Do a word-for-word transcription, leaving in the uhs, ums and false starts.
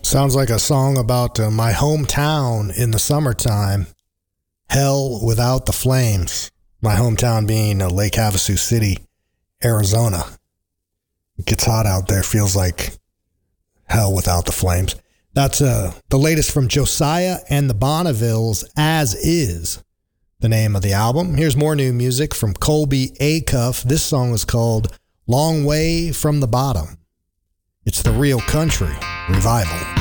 Sounds like a song about uh, my hometown in the summertime. Hell Without the Flames. My hometown being uh, Lake Havasu City, Arizona. It gets hot out there. Feels like hell without the flames. That's uh, the latest from Josiah and the Bonnevilles, As Is, the name of the album. Here's more new music from Colby Acuff. This song is called Long Way from the Bottom. It's the Real Country Revival.